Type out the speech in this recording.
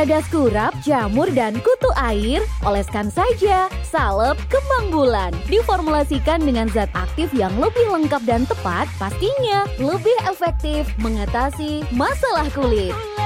Gagas kurap, jamur, dan kutu air, oleskan saja salep kembang bulan. Diformulasikan dengan zat aktif yang lebih lengkap dan tepat, pastinya lebih efektif mengatasi masalah kulit.